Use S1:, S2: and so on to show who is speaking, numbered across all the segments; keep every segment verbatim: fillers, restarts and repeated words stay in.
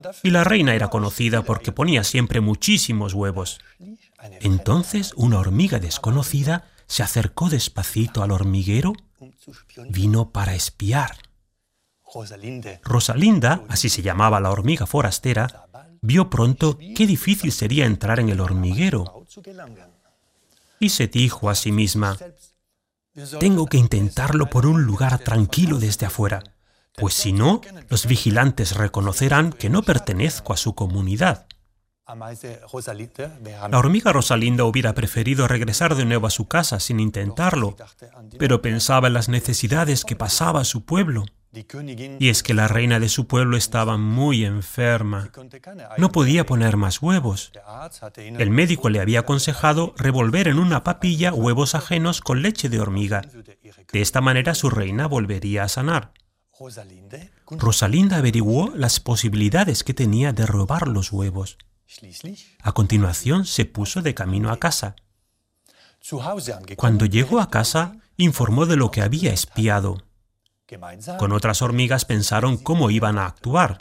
S1: y la reina era conocida porque ponía siempre muchísimos huevos. Entonces una hormiga desconocida se acercó despacito al hormiguero, vino para espiar. Rosalinda, así se llamaba la hormiga forastera, vio pronto qué difícil sería entrar en el hormiguero y se dijo a sí misma: tengo que intentarlo por un lugar tranquilo desde afuera, pues si no, los vigilantes reconocerán que no pertenezco a su comunidad. La hormiga Rosalinda hubiera preferido regresar de nuevo a su casa sin intentarlo, pero pensaba en las necesidades que pasaba su pueblo. Y es que la reina de su pueblo estaba muy enferma. No podía poner más huevos. El médico le había aconsejado revolver en una papilla huevos ajenos con leche de hormiga. De esta manera su reina volvería a sanar. Rosalinda averiguó las posibilidades que tenía de robar los huevos. A continuación se puso de camino a casa. Cuando llegó a casa, informó de lo que había espiado. Con otras hormigas pensaron cómo iban a actuar.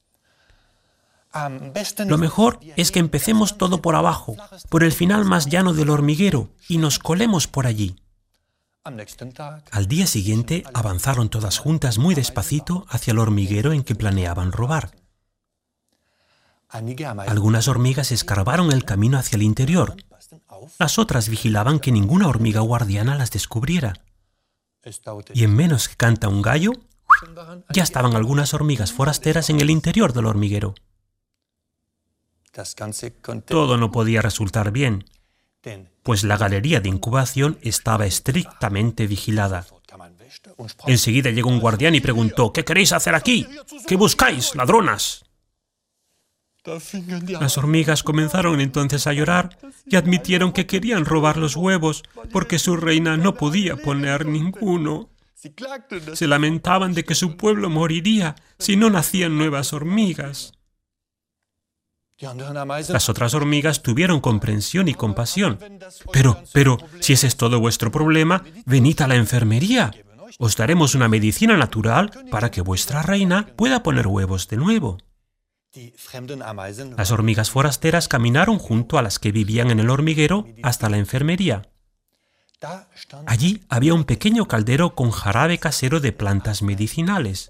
S1: Lo mejor es que empecemos todo por abajo, por el final más llano del hormiguero, y nos colemos por allí. Al día siguiente avanzaron todas juntas muy despacito hacia el hormiguero en que planeaban robar. Algunas hormigas escarbaron el camino hacia el interior. Las otras vigilaban que ninguna hormiga guardiana las descubriera. Y en menos que canta un gallo, ya estaban algunas hormigas forasteras en el interior del hormiguero. Todo no podía resultar bien, pues la galería de incubación estaba estrictamente vigilada. Enseguida llegó un guardián y preguntó: ¿qué queréis hacer aquí? ¿Qué buscáis, ladronas? Las hormigas comenzaron entonces a llorar y admitieron que querían robar los huevos porque su reina no podía poner ninguno. Se lamentaban de que su pueblo moriría si no nacían nuevas hormigas. Las otras hormigas tuvieron comprensión y compasión. Pero, pero, si ese es todo vuestro problema, venid a la enfermería. Os daremos una medicina natural para que vuestra reina pueda poner huevos de nuevo. Las hormigas forasteras caminaron junto a las que vivían en el hormiguero hasta la enfermería. Allí había un pequeño caldero con jarabe casero de plantas medicinales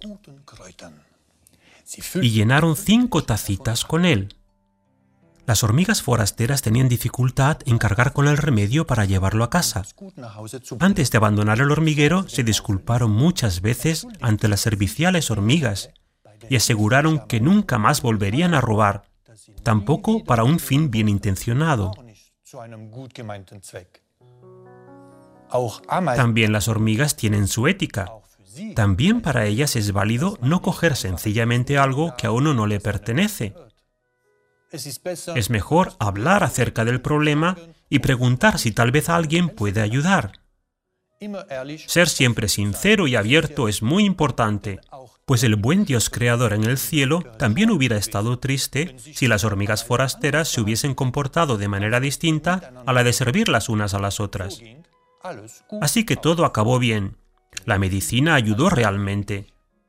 S1: y llenaron cinco tacitas con él. Las hormigas forasteras tenían dificultad en cargar con el remedio para llevarlo a casa. Antes de abandonar el hormiguero, se disculparon muchas veces ante las serviciales hormigas y aseguraron que nunca más volverían a robar, tampoco para un fin bien intencionado. También las hormigas tienen su ética. También para ellas es válido no coger sencillamente algo que a uno no le pertenece. Es mejor hablar acerca del problema y preguntar si tal vez alguien puede ayudar. Ser siempre sincero y abierto es muy importante, pues el buen Dios creador en el cielo también hubiera estado triste si las hormigas forasteras se hubiesen comportado de manera distinta a la de servir las unas a las otras. Así que todo acabó bien. La medicina ayudó realmente.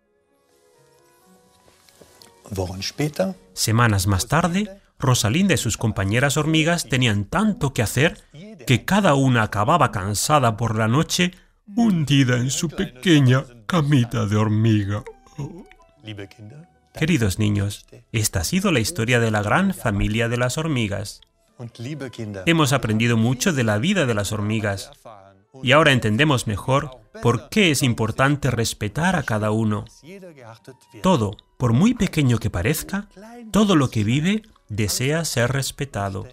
S1: Semanas más tarde, Rosalinda y sus compañeras hormigas tenían tanto que hacer que cada una acababa cansada por la noche, hundida en su pequeña camita de hormiga. Queridos niños, esta ha sido la historia de la gran familia de las hormigas. Hemos aprendido mucho de la vida de las hormigas y ahora entendemos mejor por qué es importante respetar a cada uno. Todo, por muy pequeño que parezca, todo lo que vive desea ser respetado.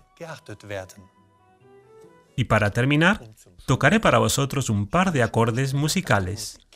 S1: Y para terminar, tocaré para vosotros un par de acordes musicales.